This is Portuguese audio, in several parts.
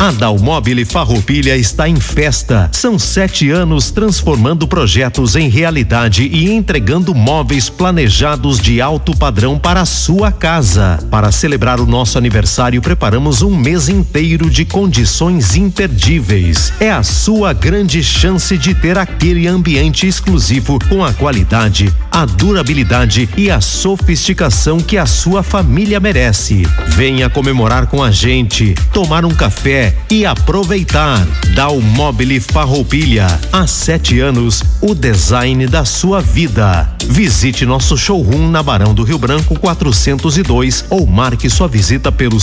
A Dalmobile Farroupilha está em festa. São 7 anos transformando projetos em realidade e entregando móveis planejados de alto padrão para a sua casa. Para celebrar o nosso aniversário, preparamos um mês inteiro de condições imperdíveis. É a sua grande chance de ter aquele ambiente exclusivo com a qualidade, a durabilidade e a sofisticação que a sua família merece. Venha comemorar com a gente, tomar um café e aproveitar. Dalmobile Farroupilha, há 7 anos, o design da sua vida. Visite nosso showroom na Barão do Rio Branco 402 ou marque sua visita pelo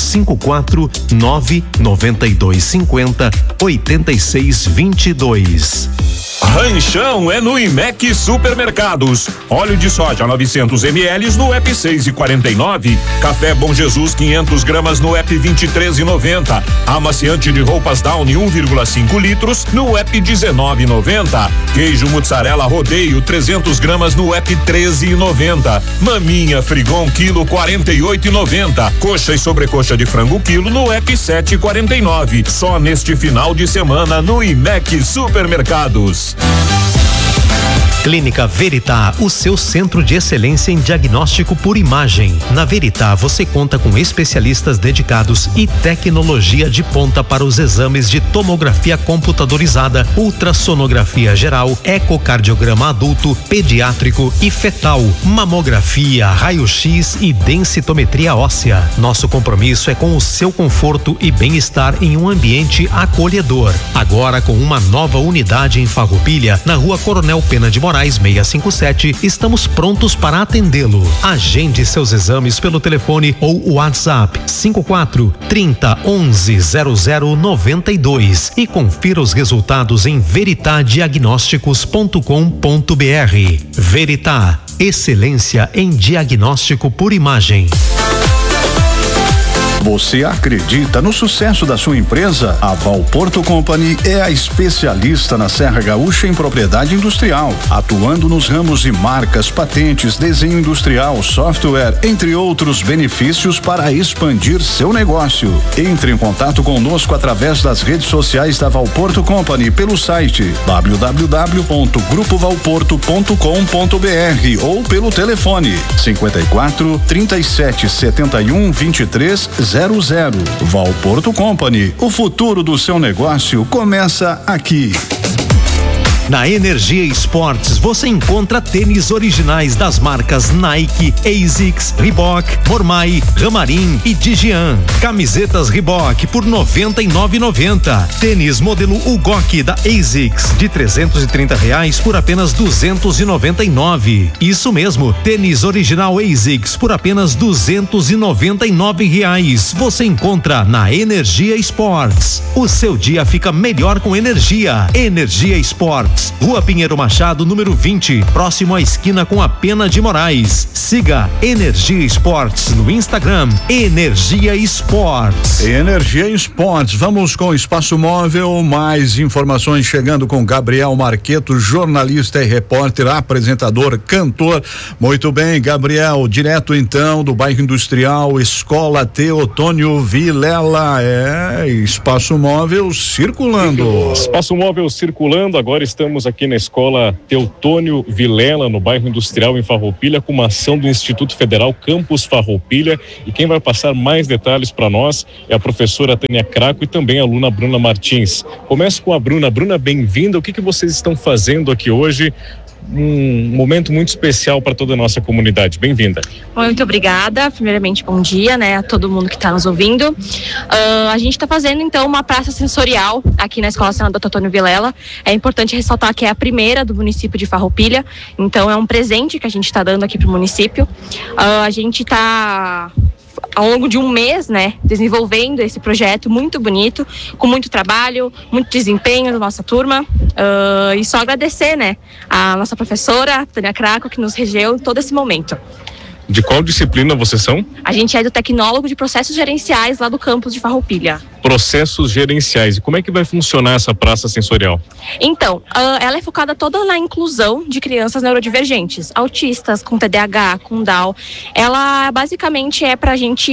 549-9250-8622. Ranchão é no IMEC Supermercados. Óleo de soja 900 ml no app 6,49. Café Bom Jesus 500 gramas no app 23,90. Amaciante de roupas Downy 1,5 litros no app 19,90. Queijo mussarela rodeio 300 gramas no app 13,90. Maminha Frigon quilo 48,90. Coxa e sobrecoxa de frango quilo no app 7,49. Só neste final de semana no IMEC Supermercados. Clínica Veritá, o seu centro de excelência em diagnóstico por imagem. Na Veritá você conta com especialistas dedicados e tecnologia de ponta para os exames de tomografia computadorizada, ultrassonografia geral, ecocardiograma adulto, pediátrico e fetal, mamografia, raio-x e densitometria óssea. Nosso compromisso é com o seu conforto e bem-estar em um ambiente acolhedor. Agora com uma nova unidade em Farroupilha, na Rua Coronel Pena de Moraes 657, estamos prontos para atendê-lo. Agende seus exames pelo telefone ou WhatsApp 54 30 11 0092 e confira os resultados em veritadiagnósticos.com.br. Veritá, excelência em diagnóstico por imagem. Você acredita no sucesso da sua empresa? A Valporto Company é a especialista na Serra Gaúcha em propriedade industrial, atuando nos ramos de marcas, patentes, desenho industrial, software, entre outros benefícios para expandir seu negócio. Entre em contato conosco através das redes sociais da Valporto Company pelo site www.grupovalporto.com.br ou pelo telefone 54 37 71 23 00. Valporto Company, o futuro do seu negócio começa aqui. Na Energia Esportes você encontra tênis originais das marcas Nike, ASICS, Reebok, Mormai, Ramarim e Digian. Camisetas Reebok por R$99,90. Tênis modelo Ugok da ASICS de R$330 por apenas R$299. Isso mesmo, tênis original ASICS por apenas R$299. Você encontra na Energia Esportes. O seu dia fica melhor com energia. Energia Esportes. Rua Pinheiro Machado, número 20, próximo à esquina com a Pena de Moraes. Siga Energia Esportes no Instagram, Energia Esportes. Energia Esportes, vamos com o Espaço Móvel, mais informações chegando com Gabriel Marqueto, jornalista e repórter, apresentador, cantor. Muito bem, Gabriel, direto então do bairro industrial Escola Teotônio Vilela, Espaço Móvel circulando. Espaço Móvel circulando, agora estamos aqui na Escola Teotônio Vilela, no bairro industrial em Farroupilha, com uma ação do Instituto Federal Campus Farroupilha, e quem vai passar mais detalhes para nós é a professora Tânia Craco e também a aluna Bruna Martins. Começo com a Bruna. Bruna, bem-vinda. O que vocês estão fazendo aqui hoje? Um momento muito especial para toda a nossa comunidade. Bem-vinda. Muito obrigada. Primeiramente, bom dia, a todo mundo que está nos ouvindo. A gente está fazendo, então, uma praça sensorial aqui na Escola Senador Teotônio Vilela. É importante ressaltar que é a primeira do município de Farroupilha, então é um presente que a gente está dando aqui para o município. A gente está ao longo de um mês, desenvolvendo esse projeto muito bonito, com muito trabalho, muito desempenho da nossa turma, e só agradecer, a nossa professora, Tânia Craco, que nos regeu todo esse momento. De qual disciplina vocês são? A gente é do Tecnólogo de Processos Gerenciais lá do campus de Farroupilha. Processos gerenciais. E como é que vai funcionar essa praça sensorial? Então, ela é focada toda na inclusão de crianças neurodivergentes, autistas, com TDAH, com Down. Ela basicamente é pra gente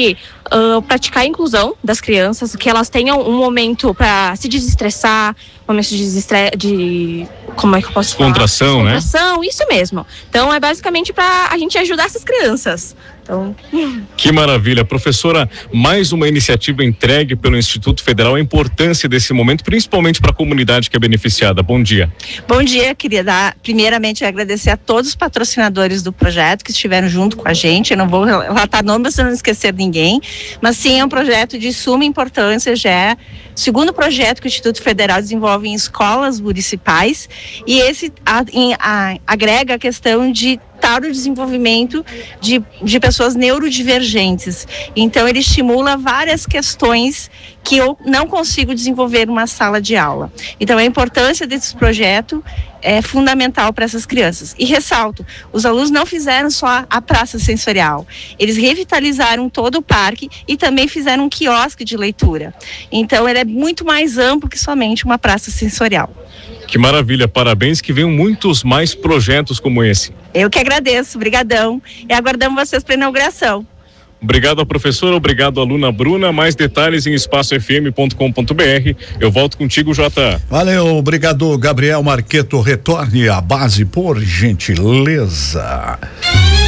praticar a inclusão das crianças, que elas tenham um momento para se desestressar, momentos de como é que eu posso falar? Descontração, né? Descontração, isso mesmo. Então é basicamente para a gente ajudar essas crianças. Então... Que maravilha. Professora, mais uma iniciativa entregue pelo Instituto Federal, a importância desse momento, principalmente para a comunidade que é beneficiada. Bom dia. Bom dia, queria primeiramente agradecer a todos os patrocinadores do projeto que estiveram junto com a gente. Eu não vou relatar nomes para não esquecer ninguém, mas sim, é um projeto de suma importância, já é o segundo projeto que o Instituto Federal desenvolve em escolas municipais, e esse agrega a questão de o desenvolvimento de pessoas neurodivergentes. Então ele estimula várias questões que eu não consigo desenvolver numa sala de aula. Então a importância desse projeto é fundamental para essas crianças. E ressalto, os alunos não fizeram só a praça sensorial, eles revitalizaram todo o parque e também fizeram um quiosque de leitura. Então ele é muito mais amplo que somente uma praça sensorial. Que maravilha, parabéns, que venham muitos mais projetos como esse. Eu que agradeço, brigadão, e aguardamos vocês para a inauguração. Obrigado, professora, obrigado, aluna Bruna. Mais detalhes em espacofm.com.br. Eu volto contigo, Jota. Valeu, obrigado, Gabriel Marqueto. Retorne à base, por gentileza.